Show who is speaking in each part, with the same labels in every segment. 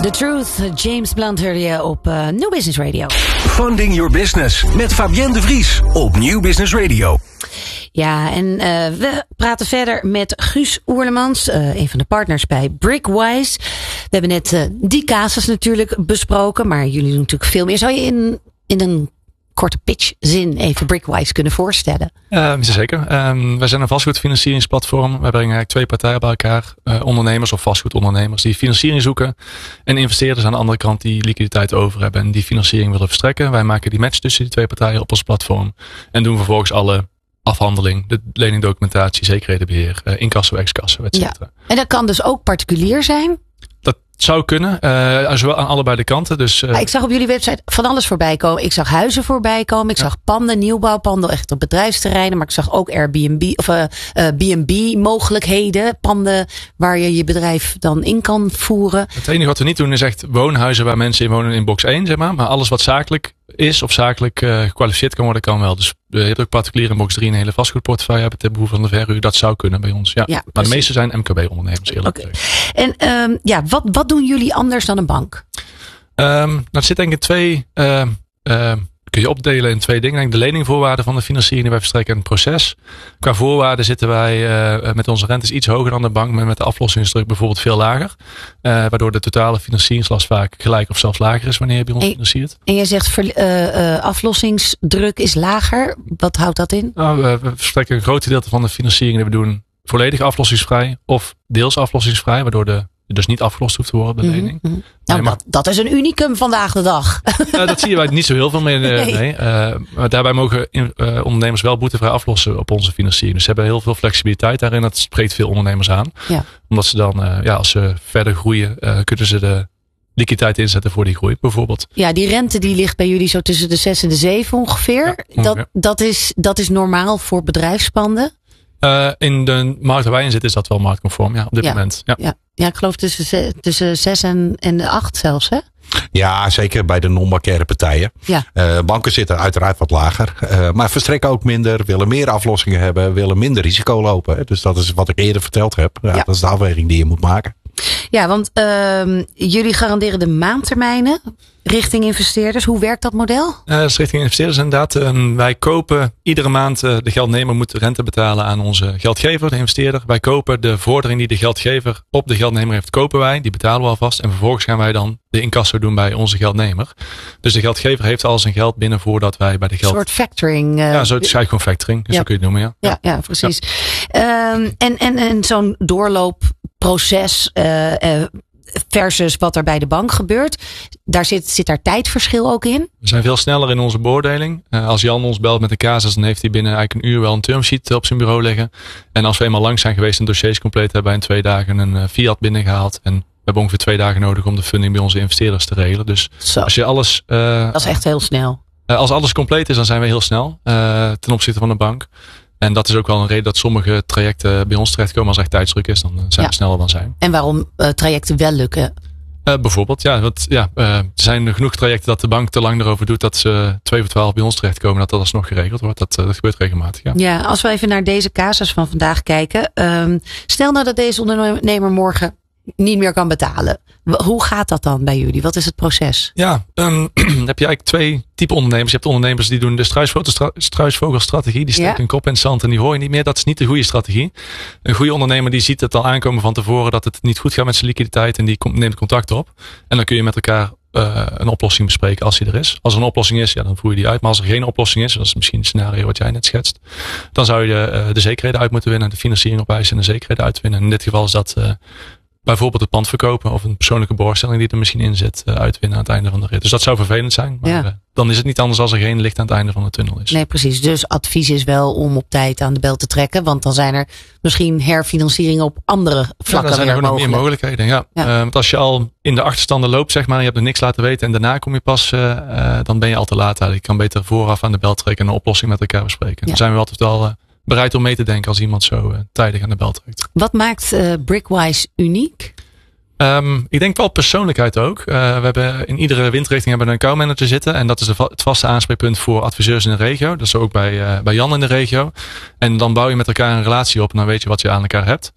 Speaker 1: The Truth, James Blunt hoorde je op New Business Radio.
Speaker 2: Funding Your Business met Fabienne de Vries op New Business Radio.
Speaker 1: Ja, en we praten verder met Guus Oerlemans, een van de partners bij Brickwise. We hebben net die casus natuurlijk besproken, maar jullie doen natuurlijk veel meer. Zou je in een korte pitchzin even Brickwise kunnen voorstellen?
Speaker 3: Zeker. Wij zijn een vastgoedfinancieringsplatform. Wij brengen eigenlijk twee partijen bij elkaar. Ondernemers of vastgoedondernemers die financiering zoeken. En investeerders aan de andere kant die liquiditeit over hebben en die financiering willen verstrekken. Wij maken die match tussen die twee partijen op ons platform. En doen vervolgens alle afhandeling, de leningdocumentatie, zekerhedenbeheer, incasso, excasso, et cetera.
Speaker 1: Ja. En dat kan dus ook particulier zijn?
Speaker 3: Dat zou kunnen, zowel aan allebei de kanten. Dus,
Speaker 1: ik zag op jullie website van alles voorbij komen. Ik zag huizen voorbij komen. Ik zag panden, nieuwbouwpanden, echt op bedrijfsterreinen. Maar ik zag ook Airbnb of B&B mogelijkheden. Panden waar je je bedrijf dan in kan voeren.
Speaker 3: Het enige wat we niet doen is echt woonhuizen waar mensen in wonen in box 1, zeg maar. Maar alles wat zakelijk is of zakelijk gekwalificeerd kan worden, kan wel. Dus je hebt ook particulier in box 3 een hele vastgoedportefeuille hebben ten behoeve van de verhuur. Dat zou kunnen bij ons. Ja. Maar de meeste zijn MKB-ondernemers, eerlijk gezegd.
Speaker 1: En wat doen jullie anders dan een bank?
Speaker 3: Dat zit denk ik in twee. Kun je opdelen in twee dingen. De leningvoorwaarden van de financiering die wij verstrekken en het proces. Qua voorwaarden zitten wij met onze rentes iets hoger dan de bank, maar met de aflossingsdruk bijvoorbeeld veel lager. Waardoor de totale financieringslast vaak gelijk of zelfs lager is wanneer je bij ons financiert.
Speaker 1: En jij zegt aflossingsdruk is lager. Wat houdt dat in?
Speaker 3: Nou, we verstrekken een groot gedeelte van de financiering die we doen volledig aflossingsvrij of deels aflossingsvrij, waardoor je dus niet afgelost hoeft te worden op de lening.
Speaker 1: Mm-hmm. Nou, dat is een unicum vandaag de dag.
Speaker 3: Dat zie je bij niet zo heel veel meer. Nee. Maar daarbij mogen ondernemers wel boetevrij aflossen op onze financiering. Dus ze hebben heel veel flexibiliteit daarin. Dat spreekt veel ondernemers aan. Ja. Omdat ze dan, als ze verder groeien, kunnen ze de liquiditeit inzetten voor die groei, bijvoorbeeld. Ja,
Speaker 1: die rente die ligt bij jullie zo tussen de 6 en de 7 ongeveer. Ja, dat is normaal voor bedrijfspanden?
Speaker 3: In de markt waar wij in zitten is dat wel marktconform, op dit moment.
Speaker 1: Ja, ik geloof tussen 6 en 8 zelfs, hè?
Speaker 4: Ja, zeker bij de non-bancaire partijen. Ja. Banken zitten uiteraard wat lager. Maar verstrekken ook minder, willen meer aflossingen hebben, willen minder risico lopen. Dus dat is wat ik eerder verteld heb. Dat is de afweging die je moet maken.
Speaker 1: Ja, want jullie garanderen de maandtermijnen richting investeerders. Hoe werkt dat model?
Speaker 3: Dat is richting investeerders inderdaad. Wij kopen iedere maand, de geldnemer moet rente betalen aan onze geldgever, de investeerder. Wij kopen de vordering die de geldgever op de geldnemer heeft, kopen wij. Die betalen we alvast. En vervolgens gaan wij dan de incasso doen bij onze geldnemer. Dus de geldgever heeft al zijn geld binnen voordat wij bij de geld...
Speaker 1: Een soort factoring.
Speaker 3: Ja, het is eigenlijk gewoon factoring. Dus zo kun je het noemen,
Speaker 1: Ja, precies. Ja. En zo'n doorloopproces versus wat er bij de bank gebeurt. Daar zit daar tijdverschil ook in?
Speaker 3: We zijn veel sneller in onze beoordeling. Als Jan ons belt met een casus, dan heeft hij binnen eigenlijk een uur wel een termsheet op zijn bureau liggen. En als we eenmaal langs zijn geweest en dossiers compleet hebben, wij in 2 dagen een fiat binnengehaald. En we hebben ongeveer 2 dagen nodig om de funding bij onze investeerders te regelen. Dus als je alles...
Speaker 1: dat is echt heel snel.
Speaker 3: Als alles compleet is, dan zijn we heel snel ten opzichte van de bank. En dat is ook wel een reden dat sommige trajecten bij ons terechtkomen. Als er echt tijdsdruk is, dan zijn we sneller dan zijn.
Speaker 1: En waarom trajecten wel lukken?
Speaker 3: Bijvoorbeeld, er zijn genoeg trajecten dat de bank te lang erover doet dat ze 2 voor 12 bij ons terechtkomen. Dat alsnog geregeld wordt. Dat gebeurt regelmatig. Ja,
Speaker 1: als we even naar deze casus van vandaag kijken. Stel nou dat deze ondernemer morgen niet meer kan betalen. Hoe gaat dat dan bij jullie? Wat is het proces?
Speaker 3: Ja, dan heb je eigenlijk 2 typen ondernemers. Je hebt ondernemers die doen de struisvogelstrategie. Die steken een kop in het zand en die hoor je niet meer. Dat is niet de goede strategie. Een goede ondernemer die ziet het al aankomen van tevoren dat het niet goed gaat met zijn liquiditeit. En die neemt contact op. En dan kun je met elkaar een oplossing bespreken als die er is. Als er een oplossing is, dan voer je die uit. Maar als er geen oplossing is, dat is misschien het scenario wat jij net schetst. Dan zou je de zekerheden uit moeten winnen. De financiering opeisen en de zekerheden uitwinnen. En in dit geval is dat... bijvoorbeeld het pand verkopen of een persoonlijke borgstelling die er misschien in zit uitwinnen aan het einde van de rit. Dus dat zou vervelend zijn. Maar dan is het niet anders als er geen licht aan het einde van de tunnel is.
Speaker 1: Nee, precies. Dus advies is wel om op tijd aan de bel te trekken. Want dan zijn er misschien herfinancieringen op andere vlakken
Speaker 3: dan zijn er gewoon nog meer mogelijkheden. Want als je al in de achterstanden loopt, zeg maar, je hebt er niks laten weten en daarna kom je pas, dan ben je al te laat. Je kan beter vooraf aan de bel trekken en een oplossing met elkaar bespreken. Dan zijn we altijd wel... bereid om mee te denken als iemand zo tijdig aan de bel trekt.
Speaker 1: Wat maakt Brickwise uniek?
Speaker 3: Ik denk wel persoonlijkheid ook. We hebben in iedere windrichting hebben we een accountmanager zitten. En dat is het vaste aanspreekpunt voor adviseurs in de regio. Dat is ook bij Jan in de regio. En dan bouw je met elkaar een relatie op en dan weet je wat je aan elkaar hebt.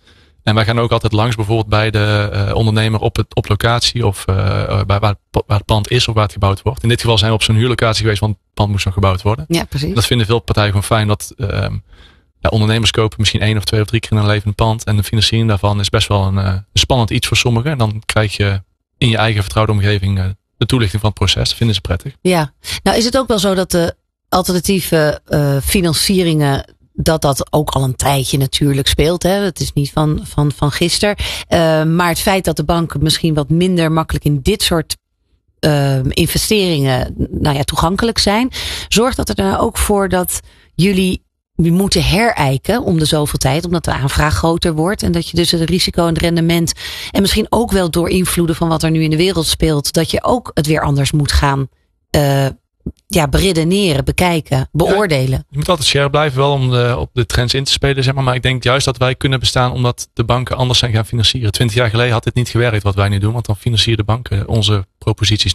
Speaker 3: En wij gaan ook altijd langs bijvoorbeeld bij de ondernemer op locatie of waar het pand is of waar het gebouwd wordt. In dit geval zijn we op zo'n huurlocatie geweest, want het pand moest nog gebouwd worden.
Speaker 1: Ja, precies.
Speaker 3: Dat vinden veel partijen gewoon fijn. Dat ondernemers kopen misschien 1 of 2 of 3 keer in een levend pand. En de financiering daarvan is best wel een spannend iets voor sommigen. En dan krijg je in je eigen vertrouwde omgeving de toelichting van het proces. Dat vinden ze prettig.
Speaker 1: Ja, nou is het ook wel zo dat de alternatieve financieringen dat ook al een tijdje natuurlijk speelt. Hè? Het is niet van gisteren. Maar het feit dat de banken misschien wat minder makkelijk in dit soort investeringen toegankelijk zijn, zorgt dat er nou ook voor dat jullie moeten herijken om de zoveel tijd, omdat de aanvraag groter wordt en dat je dus het risico en het rendement en misschien ook wel door invloeden van wat er nu in de wereld speelt, dat je ook het weer anders moet gaan beredeneren, bekijken, beoordelen. Ja,
Speaker 3: je moet altijd scherp blijven wel om op de trends in te spelen, zeg maar. Maar ik denk juist dat wij kunnen bestaan omdat de banken anders zijn gaan financieren. 20 jaar geleden had dit niet gewerkt wat wij nu doen, want dan financieren de banken onze proposities